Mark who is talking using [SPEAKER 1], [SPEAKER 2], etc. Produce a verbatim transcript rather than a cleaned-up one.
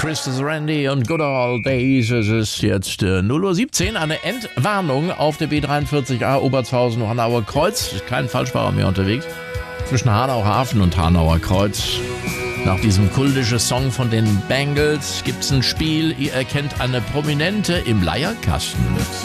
[SPEAKER 1] Christus Randy und Good Old Days. Es ist jetzt äh, null Uhr siebzehn, eine Entwarnung auf der B dreiundvierzig A Obertshausen-Hanauer Kreuz. Ist kein Falschfahrer mehr unterwegs. Zwischen Hanau Hafen und Hanauer Kreuz. Nach diesem kultischen Song von den Bangles gibt's ein Spiel. Ihr erkennt eine Prominente im Leierkasten.